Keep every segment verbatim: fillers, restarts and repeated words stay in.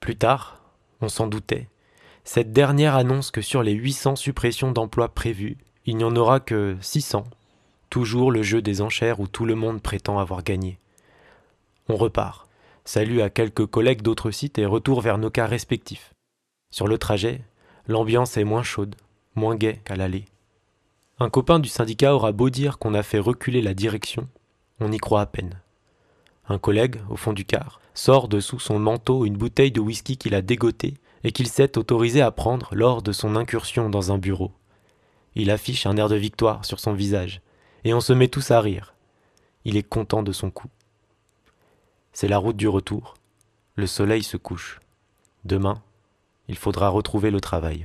Plus tard, on s'en doutait, cette dernière annonce que sur les huit cents suppressions d'emplois prévues, il n'y en aura que six cents. Toujours le jeu des enchères où tout le monde prétend avoir gagné. On repart. Salut à quelques collègues d'autres sites et retour vers nos cas respectifs. Sur le trajet, l'ambiance est moins chaude, moins gaie qu'à l'aller. Un copain du syndicat aura beau dire qu'on a fait reculer la direction, on y croit à peine. Un collègue, au fond du car, sort de sous son manteau une bouteille de whisky qu'il a dégotée et qu'il s'est autorisé à prendre lors de son incursion dans un bureau. Il affiche un air de victoire sur son visage, et on se met tous à rire. Il est content de son coup. C'est la route du retour. Le soleil se couche. Demain, il faudra retrouver le travail.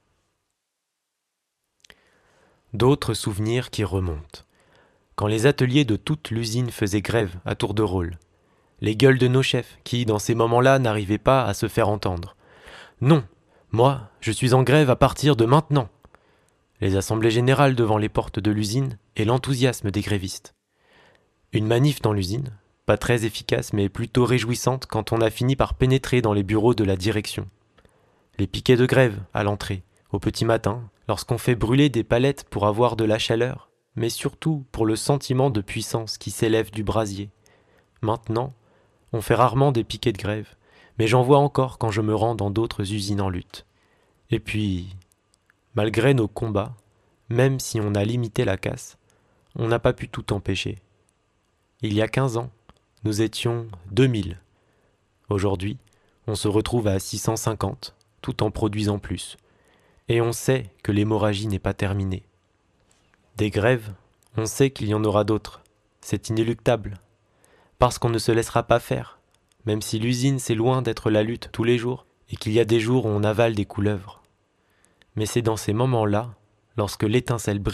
D'autres souvenirs qui remontent. Quand les ateliers de toute l'usine faisaient grève à tour de rôle. Les gueules de nos chefs qui, dans ces moments-là, n'arrivaient pas à se faire entendre. Non, moi, je suis en grève à partir de maintenant. Les assemblées générales devant les portes de l'usine et l'enthousiasme des grévistes. Une manif dans l'usine, pas très efficace mais plutôt réjouissante quand on a fini par pénétrer dans les bureaux de la direction. Les piquets de grève à l'entrée, au petit matin, lorsqu'on fait brûler des palettes pour avoir de la chaleur, mais surtout pour le sentiment de puissance qui s'élève du brasier. Maintenant, on fait rarement des piquets de grève, mais j'en vois encore quand je me rends dans d'autres usines en lutte. Et puis, malgré nos combats, même si on a limité la casse, on n'a pas pu tout empêcher. Il y a quinze ans, nous étions deux mille. Aujourd'hui, on se retrouve à six cent cinquante, tout en produisant plus. Et on sait que l'hémorragie n'est pas terminée. Des grèves, on sait qu'il y en aura d'autres. C'est inéluctable. Parce qu'on ne se laissera pas faire, même si l'usine c'est loin d'être la lutte tous les jours et qu'il y a des jours où on avale des couleuvres. Mais c'est dans ces moments-là, lorsque l'étincelle brille,